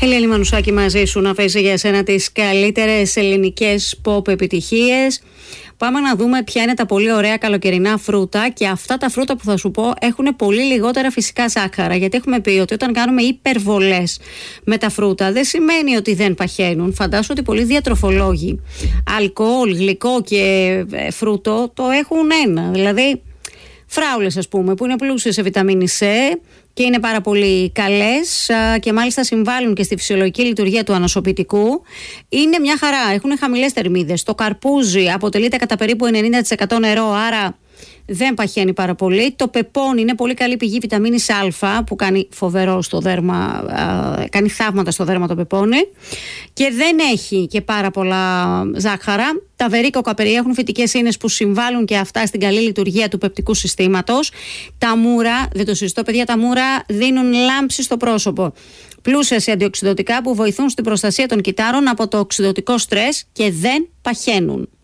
Ελένη Μανουσάκη μαζί σου, να αφήσει για σένα τις καλύτερες ελληνικές pop επιτυχίες. Πάμε να δούμε ποια είναι τα πολύ ωραία καλοκαιρινά φρούτα, και αυτά τα φρούτα που θα σου πω έχουν πολύ λιγότερα φυσικά ζάχαρα, γιατί έχουμε πει ότι όταν κάνουμε υπερβολές με τα φρούτα δεν σημαίνει ότι δεν παχαίνουν. Φαντάσου ότι πολλοί διατροφολόγοι αλκοόλ, γλυκό και φρούτο το έχουν ένα, δηλαδή φράουλες ας πούμε, που είναι πλούσιες σε βιταμίνη C και είναι πάρα πολύ καλές και μάλιστα συμβάλλουν και στη φυσιολογική λειτουργία του ανοσοποιητικού. Είναι μια χαρά, έχουν χαμηλές θερμίδες. Το καρπούζι αποτελείται κατά περίπου 90% νερό, άρα δεν παχαίνει πάρα πολύ. Το πεπόνι είναι πολύ καλή πηγή βιταμίνης Α, που κάνει φοβερό στο δέρμα, κάνει θαύματα στο δέρμα το πεπόνι, και δεν έχει και πάρα πολλά ζάχαρα. Τα βερίκοκα περιέχουν φυτικές ίνες που συμβάλλουν και αυτά στην καλή λειτουργία του πεπτικού συστήματος. Τα μούρα, δεν το συζητώ παιδιά, τα μούρα δίνουν λάμψη στο πρόσωπο. Πλούσια σε αντιοξυδωτικά που βοηθούν στην προστασία των κυττάρων από το οξυδωτικό στρες και δεν παχαίνουν.